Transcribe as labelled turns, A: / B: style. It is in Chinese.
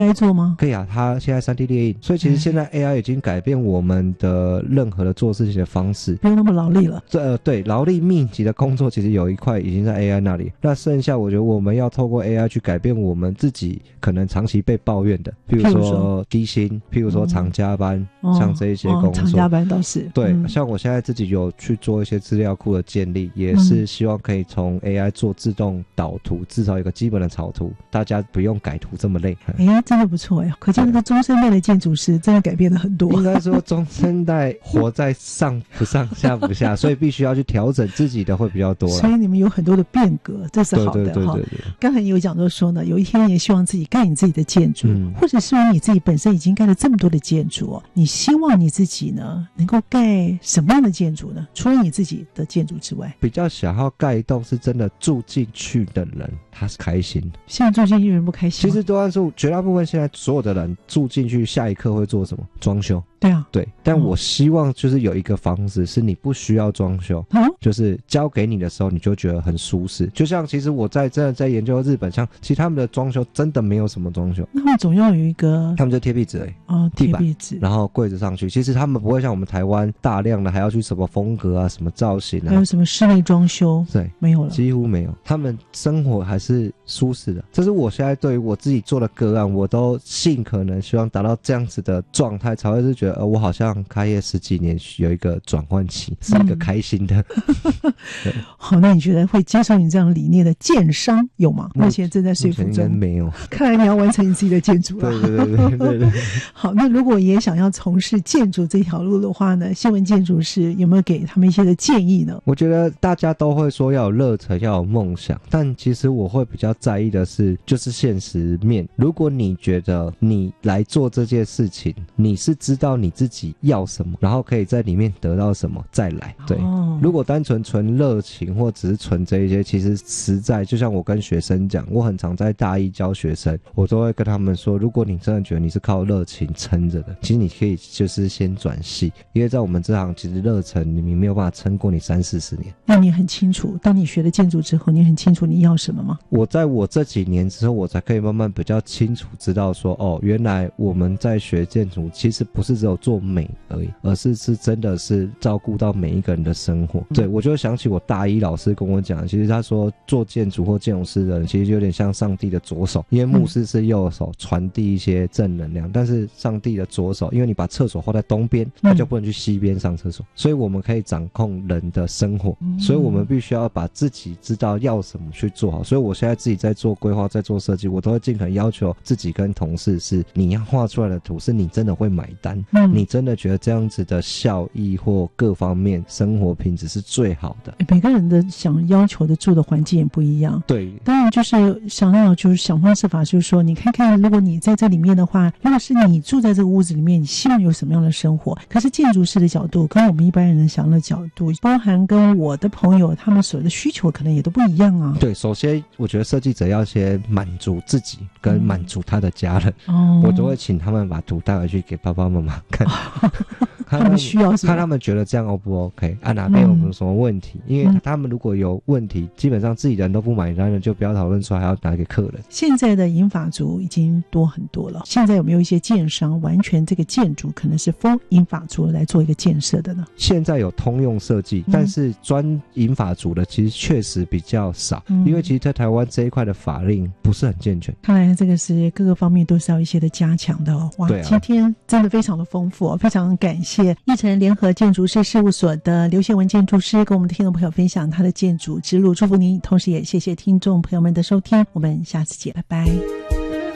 A: AI 做吗？
B: 可以啊，它现在 3D 列印，所以其实现在 AI 已经改变我们的任何的做事情的方式，
A: 不用那么劳力了。
B: 对，劳力密集的工作其实有一块已经在 AI 那里，那剩下我觉得我们要透过 AI 去改变我们自己可能长期被抱怨的，譬如说低薪，譬如说常加班，像这一些工作。
A: 常加班倒是。
B: 对，像我现在自己有去做一些资料库的建立，也是希望可以从 AI 做自动导图，至少有个基本的草图，大家不用改图这么累。
A: 真的不错可见那个中生代的建筑师真的改变了很多。
B: 应该说中生代活在上不上下不下，所以必须要去调整自己的会比较多。
A: 所以你们有很多的变革，这是好的。
B: 对。
A: 刚才有讲到说呢，有一天也希望自己盖你自己的建筑，或者是说你自己本身已经盖了这么多的建筑你希望你自己呢能够盖什么样的建筑呢？除了你自己的建筑之外，
B: 比较想要盖一栋是真的住进去的人他是开心的。
A: 现在住进去人不开心吗？
B: 其实多半数绝大部分现在所有的人住进去下一刻会做什么？装修。
A: 对啊，
B: 对，但我希望就是有一个房子是你不需要装修，就是交给你的时候你就觉得很舒适。就像其实我真的在研究日本，像其实他们的装修真的没有什么装修，
A: 那他们总要有一个，
B: 他们就贴壁纸而已，
A: 贴壁纸，
B: 然后柜子上去。其实他们不会像我们台湾大量的还要去什么风格啊、什么造型啊，
A: 还有什么室内装修，
B: 对，
A: 没有了，
B: 几乎没有。他们生活还是舒适的，这是我现在对于我自己做的个案，我都尽可能希望达到这样子的状态，才会是觉得我好像开业10几年有一个转换期，是一个开心的。
A: 好，那你觉得会接受你这样理念的建商有吗？目前正在说服中。
B: 没有。
A: 看来你要完成你自己的建筑了。
B: 对。
A: 好，那如果也想要从事建筑这条路的话呢，新闻建筑师有没有给他们一些的建议呢？
B: 我觉得大家都会说要有热忱，要有梦想，但其实我会比较在意的是就是现实面。如果你觉得你来做这件事情，你是知道你自己要什么，然后可以在里面得到什么再来。对，如果单纯热情或只是纯这一些，其实实在就像我跟学生讲，我很常在大一教学生，我都会跟他们说，如果你真的觉得你是靠热情撑着的，其实你可以就是先转系，因为在我们这行其实热忱你没有办法撑过你30-40年。
A: 那你很清楚当你学了建筑之后，你很清楚你要什么吗？
B: 我在我这几年之后，我才可以慢慢比较清楚知道说，原来我们在学建筑其实不是只有做美而已，而是真的是照顾到每一个人的生活。对，我就想起我大一老师跟我讲，其实他说做建筑或建筑师的人其实就有点像上帝的左手，因为牧师是右手传递一些正能量，但是上帝的左手，因为你把厕所画在东边，他就不能去西边上厕所，所以我们可以掌控人的生活，所以我们必须要把自己知道要什么去做好。所以我现在自己在做规划，在做设计，我都会尽可能要求自己跟同事是你要画出来的图是你真的会买单，你真的觉得这样子的效益或各方面生活品质是最好的。
A: 每个人的想要求的住的环境也不一样，
B: 对，
A: 当然就是想要就是想方设法，就是说你看看如果你在这里面的话，如果是你住在这个屋子里面，你希望有什么样的生活。可是建筑师的角度跟我们一般人想的角度，包含跟我的朋友他们所有的需求可能也都不一样啊。
B: 对，首先我觉得设计者要先满足自己跟满足他的家人，我都会请他们把图带回去给爸爸妈妈看
A: 他们需要什么，
B: 看他们觉得这样 O 不 OK 哪边有什么问题，因为他们如果有问题，基本上自己人都不买单了，就不要讨论出来还要拿给客人。
A: 现在的银发族已经多很多了，现在有没有一些建商完全这个建筑可能是 for 银发族来做一个建设的呢？
B: 现在有通用设计，但是专银发族的其实确实比较少，因为其实在台湾这一块的法令不是很健全。
A: 看来这个是各个方面都是要一些的加强的哇，今天真的非常的丰富非常感谢奕成联合建筑师事务所的刘宪文建筑师跟我们的听众朋友分享他的建筑之路，祝福您，同时也谢谢听众朋友们的收听，我们下次见，拜拜。